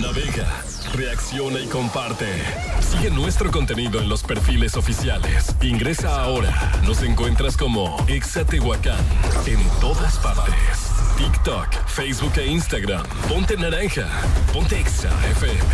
navega, reacciona y comparte. Sigue nuestro contenido en los perfiles oficiales. Ingresa ahora. Nos encuentras como Exa Tehuacán en todas partes. TikTok, Facebook e Instagram. Ponte naranja. Ponte Exa FM.